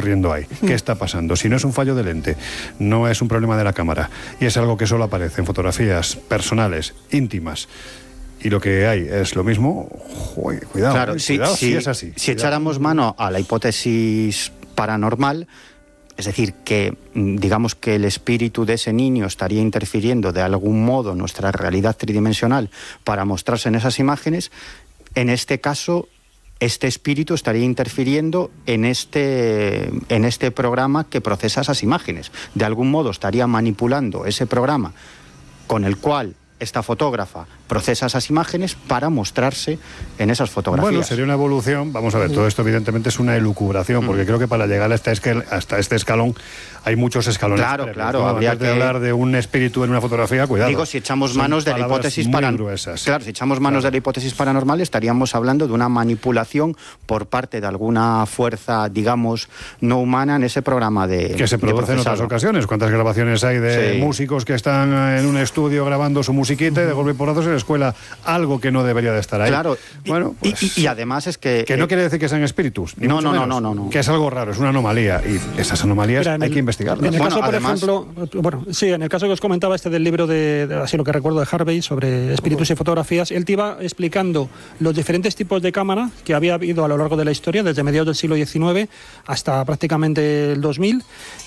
ocurriendo ahí? ¿Qué está pasando? Si no es un fallo de lente, no es un problema de la cámara, y es algo que solo aparece en fotografías personales, íntimas, y lo que hay es lo mismo, cuidado, claro, cuidado, si es así. Si echáramos mano a la hipótesis paranormal, es decir, que digamos que el espíritu de ese niño estaría interfiriendo de algún modo en nuestra realidad tridimensional para mostrarse en esas imágenes, en este caso este espíritu estaría interfiriendo en este programa que procesa esas imágenes. De algún modo estaría manipulando ese programa con el cual esta fotógrafa procesa esas imágenes para mostrarse en esas fotografías. Bueno, sería una evolución. Vamos a ver, todo esto evidentemente es una elucubración, porque creo que para llegar hasta este escalón hay muchos escalones. Claro, habría que hablar de un espíritu en una fotografía, cuidado. Digo, si echamos manos de la hipótesis paranormal. Claro, si echamos manos de la hipótesis paranormal, estaríamos hablando de una manipulación por parte de alguna fuerza, digamos, no humana en ese programa de que se produce en otras ocasiones. ¿Cuántas grabaciones hay de músicos que están en un estudio grabando su musiquita y de golpe porrazos se les cuela algo que no debería de estar ahí? Claro, bueno, pues, y además es que no quiere decir que sean espíritus. No. Que es algo raro, es una anomalía, y esas anomalías hay que investigarlas. En el caso, por ejemplo, en el caso que os comentaba del libro de así lo que recuerdo de Harvey sobre espíritus y fotografías, él te iba explicando los diferentes tipos de cámara que había habido a lo largo de la historia, desde mediados del siglo XIX hasta prácticamente el 2000,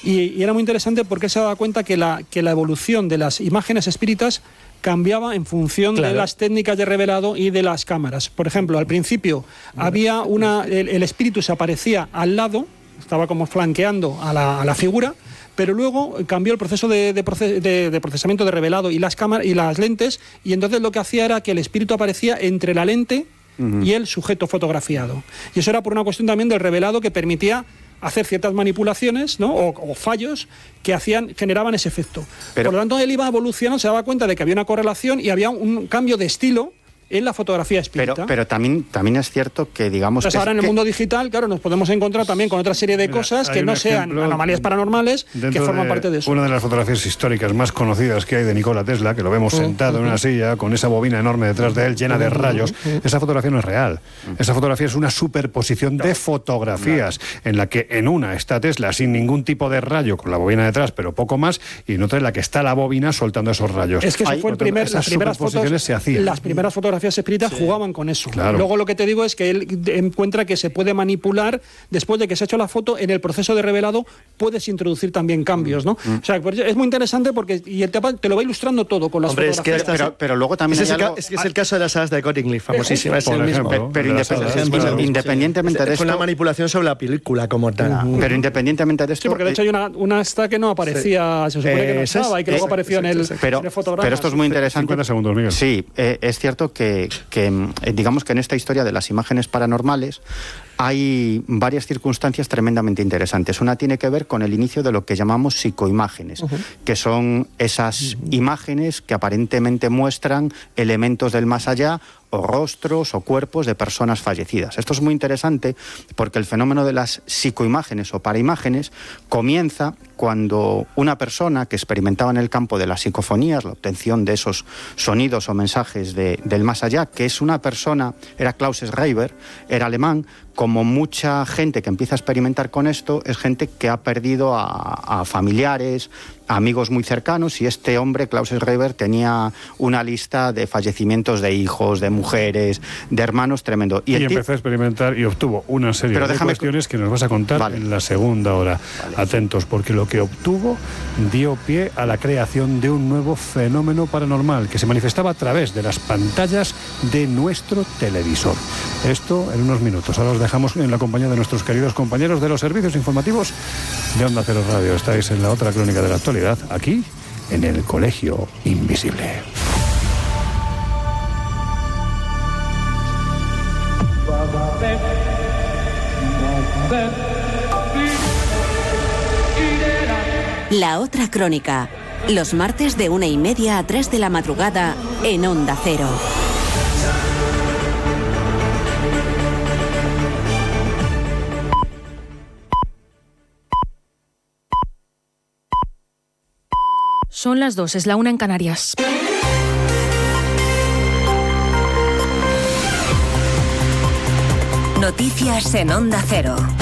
y era muy interesante porque se daba cuenta que la evolución de las imágenes espíritas cambiaba en función de las técnicas de revelado y de las cámaras. Por ejemplo, al principio había el espíritu se aparecía al lado, estaba como flanqueando a la figura, pero luego cambió el proceso de procesamiento de revelado y las cámaras y las lentes, y entonces lo que hacía era que el espíritu aparecía entre la lente y el sujeto fotografiado. Y eso era por una cuestión también del revelado que permitía hacer ciertas manipulaciones, ¿no? o fallos que generaban ese efecto. Por lo tanto, él iba evolucionando, se daba cuenta de que había una correlación y había un cambio de estilo en la fotografía espírita. Pero también es cierto que, digamos... Entonces, ahora en el mundo digital, claro, nos podemos encontrar también con otra serie de cosas que no sean anomalías paranormales, que forman parte de eso. Una de las fotografías históricas más conocidas que hay de Nikola Tesla, que lo vemos sentado en una silla con esa bobina enorme detrás de él, llena de rayos, esa fotografía no es real. Esa fotografía es una superposición de fotografías, en la que en una está Tesla sin ningún tipo de rayo, con la bobina detrás, pero poco más, y en otra en la que está la bobina soltando esos rayos. Es que eso fue las primeras fotos, se hacían. Las primeras fotografías espíritas jugaban con eso. Claro. Luego lo que te digo es que él encuentra que se puede manipular después de que se ha hecho la foto. En el proceso de revelado puedes introducir también cambios, ¿no? O sea, es muy interesante porque te lo va ilustrando todo con las fotografías. Pero luego también es el caso de las salas de Cottingley, famosísima, es el mismo. Pero independientemente de esto... Fue una manipulación sobre la película como tal. Pero independientemente de esto... Sí, porque de hecho hay una esta que no aparecía, se supone que no estaba y que luego apareció en el fotograma. Pero esto es muy interesante. 50 segundos, Miguel. Sí, es cierto que digamos que en esta historia de las imágenes paranormales hay varias circunstancias tremendamente interesantes. Una tiene que ver con el inicio de lo que llamamos psicoimágenes, que son esas imágenes que aparentemente muestran elementos del más allá, o rostros o cuerpos de personas fallecidas. Esto es muy interesante porque el fenómeno de las psicoimágenes o paraimágenes comienza cuando una persona que experimentaba en el campo de las psicofonías, la obtención de esos sonidos o mensajes del más allá, que es una persona, era Klaus Schreiber, era alemán. Como mucha gente que empieza a experimentar con esto, es gente que ha perdido a familiares, a amigos muy cercanos, y este hombre, Klaus Schreiber, tenía una lista de fallecimientos de hijos, de mujeres, de hermanos tremendo. Y empezó a experimentar y obtuvo una serie de cuestiones que nos vas a contar en la segunda hora. Atentos, porque lo que obtuvo dio pie a la creación de un nuevo fenómeno paranormal que se manifestaba a través de las pantallas de nuestro televisor. Esto en unos minutos. Ahora os dejamos en la compañía de nuestros queridos compañeros de los servicios informativos de Onda Cero Radio. Estáis en la otra crónica de la actualidad, aquí en el Colegio Invisible. La otra crónica, los martes de 1:30 a 3 de la madrugada en Onda Cero. Son las 2, es la 1 en Canarias. Noticias en Onda Cero.